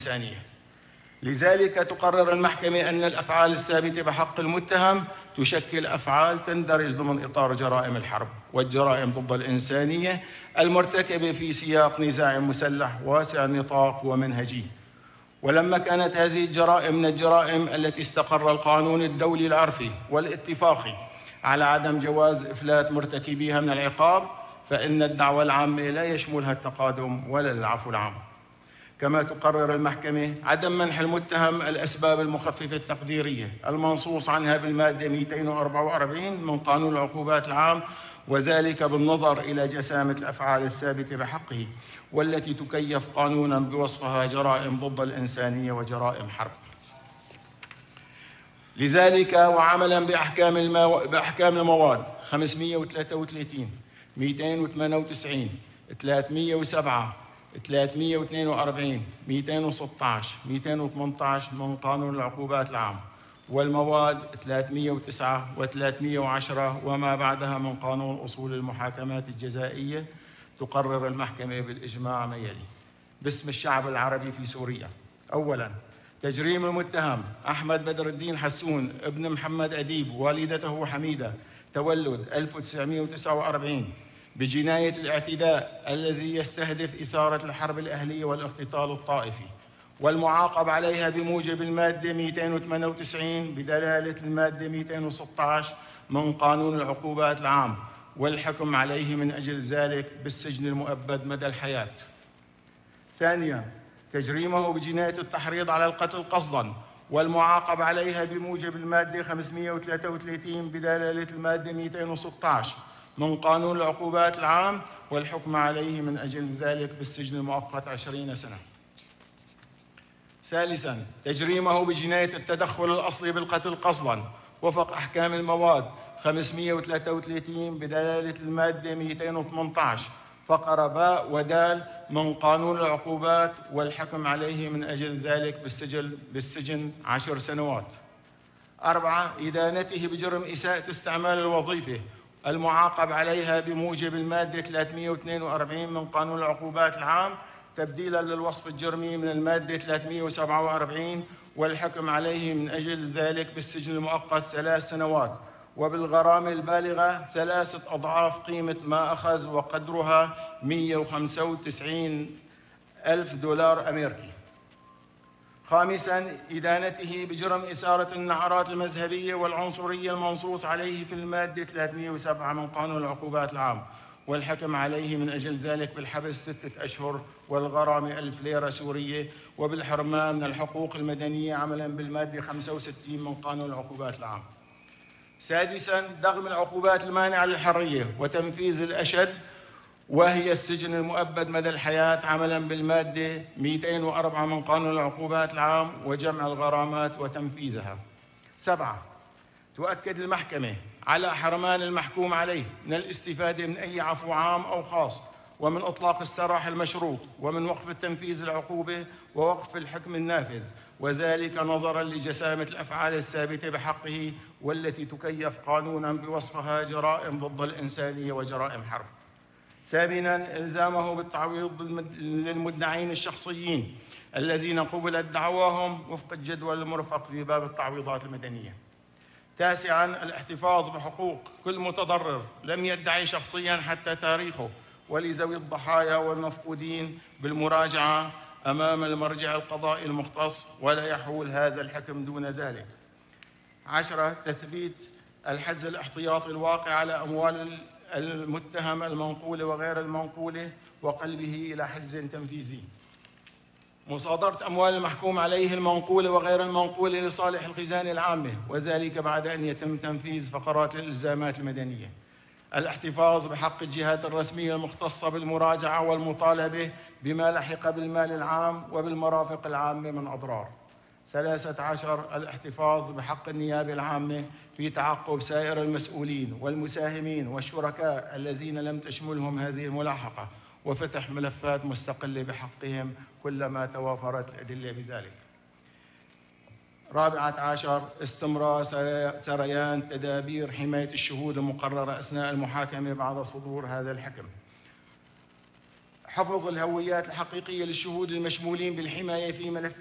الإنسانية. لذلك تقرر المحكمة أن الأفعال الثابتة بحق المتهم تشكل أفعال تندرج ضمن إطار جرائم الحرب والجرائم ضد الإنسانية المرتكبة في سياق نزاع مسلح واسع النطاق ومنهجي. ولما كانت هذه الجرائم من الجرائم التي استقر القانون الدولي العرفي والاتفاقي على عدم جواز إفلات مرتكبيها من العقاب، فإن الدعوى العامة لا يشملها التقادم ولا العفو العام. كما تقرر المحكمة عدم منح المتهم الأسباب المخففة التقديرية المنصوص عنها بالمادة 244 من قانون العقوبات العام، وذلك بالنظر إلى جسامة الأفعال الثابتة بحقه والتي تكيف قانوناً بوصفها جرائم ضد الإنسانية وجرائم حرب. لذلك وعملاً بأحكام المواد 533 298 307 342 216 218 من قانون العقوبات العام، والمواد 309 و310 وما بعدها من قانون أصول المحاكمات الجزائية، تقرر المحكمة بالإجماع ما يلي: باسم الشعب العربي في سوريا. أولاً، تجريم المتهم أحمد بدر الدين حسون ابن محمد أديب والدته حميدة تولد 1949 بجناية الاعتداء الذي يستهدف إثارة الحرب الأهلية والاختطال الطائفي، والمعاقب عليها بموجب المادة 298 بدلالة المادة 216 من قانون العقوبات العام، والحكم عليه من أجل ذلك بالسجن المؤبد مدى الحياة. ثانياً، تجريمه بجناية التحريض على القتل قصداً، والمعاقب عليها بموجب المادة 533 بدلالة المادة 216 من قانون العقوبات العام، والحكم عليه من أجل ذلك بالسجن المؤقت 20 سنة. ثالثاً، تجريمه بجناية التدخل الأصلي بالقتل قصداً وفق أحكام المواد 533 بدلالة المادة 218 فقرة باء ودال من قانون العقوبات، والحكم عليه من أجل ذلك بالسجن 10 سنوات. 4، إدانته بجرم إساءة استعمال الوظيفة المعاقب عليها بموجب المادة 342 من قانون العقوبات العام تبديلاً للوصف الجرمي من المادة 347، والحكم عليه من أجل ذلك بالسجن المؤقت 3 سنوات وبالغرامة البالغة 3 أضعاف قيمة ما أخذ، وقدرها 195,000 دولار أمريكي. 5، إدانته بجرم إثارة النعرات المذهبية والعنصرية المنصوص عليه في المادة 307 من قانون العقوبات العام، والحكم عليه من أجل ذلك بالحبس 6 أشهر والغرامة 1000 ليرة سورية وبالحرمان من الحقوق المدنية عملاً بالمادة 65 من قانون العقوبات العام. 6، دغم العقوبات المانعة للحرية وتنفيذ الأشد، وهي السجن المؤبد مدى الحياة عملاً بالمادة 204 من قانون العقوبات العام وجمع الغرامات وتنفيذها. 7، تؤكد المحكمة على حرمان المحكوم عليه من الاستفادة من أي عفو عام أو خاص، ومن إطلاق السراح المشروط، ومن وقف التنفيذ العقوبة ووقف الحكم النافذ، وذلك نظراً لجسامة الأفعال الثابتة بحقه والتي تكيف قانوناً بوصفها جرائم ضد الإنسانية وجرائم حرب. 8، إلزامه بالتعويض للمدعين الشخصيين الذين قبلت دعواهم وفق الجدول المرفق في باب التعويضات المدنية. 9، الاحتفاظ بحقوق كل متضرر لم يدعي شخصياً حتى تاريخه، ولذوي الضحايا والمفقودين بالمراجعة أمام المرجع القضائي المختص، ولا يحول هذا الحكم دون ذلك. 10، تثبيت الحز الاحتياطي الواقع على أموال المتهم المنقولة وغير المنقولة وقلبه إلى حز تنفيذي. مصادرة أموال المحكوم عليه المنقولة وغير المنقولة لصالح الخزانة العامة، وذلك بعد أن يتم تنفيذ فقرات الإلزامات المدنية. الاحتفاظ بحق الجهات الرسمية المختصة بالمراجعة والمطالبة بما لحق بالمال العام وبالمرافق العامة من أضرار. 13، الاحتفاظ بحق النيابة العامة في تعقب سائر المسؤولين والمساهمين والشركاء الذين لم تشملهم هذه الملاحقة، وفتح ملفات مستقلة بحقهم كلما توافرت الأدلة بذلك. 14، استمرار سريان تدابير حماية الشهود المقررة أثناء المحاكمة بعد صدور هذا الحكم. حفظ الهويات الحقيقية للشهود المشمولين بالحماية في ملف